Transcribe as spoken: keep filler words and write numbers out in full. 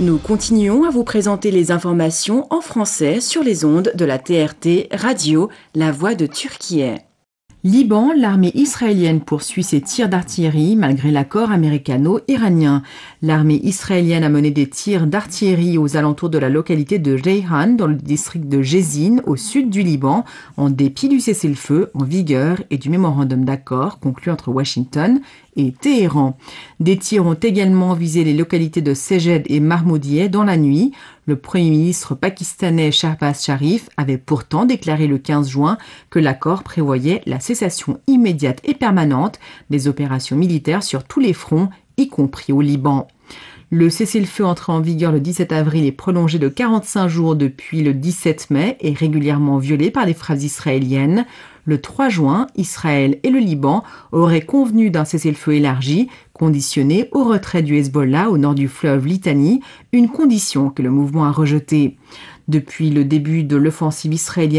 Nous continuons à vous présenter les informations en français sur les ondes de la T R T Radio, la voix de Turquie. Liban, l'armée israélienne poursuit ses tirs d'artillerie malgré l'accord américano-iranien. L'armée israélienne a mené des tirs d'artillerie aux alentours de la localité de Jeyhan dans le district de Jezine au sud du Liban, en dépit du cessez-le-feu en vigueur et du mémorandum d'accord conclu entre Washington et Téhéran. Des tirs ont également visé les localités de Seged et Mahmoudiyeh dans la nuit. Le Premier ministre pakistanais Shahbaz Sharif avait pourtant déclaré le quinze juin que l'accord prévoyait la cessation immédiate et permanente des opérations militaires sur tous les fronts, y compris au Liban. Le cessez-le-feu entré en vigueur le dix-sept avril est prolongé de quarante-cinq jours depuis le dix-sept mai et régulièrement violé par les frappes israéliennes. Le trois juin, Israël et le Liban auraient convenu d'un cessez-le-feu élargi, conditionné au retrait du Hezbollah au nord du fleuve Litani, une condition que le mouvement a rejetée. Depuis le début de l'offensive israélienne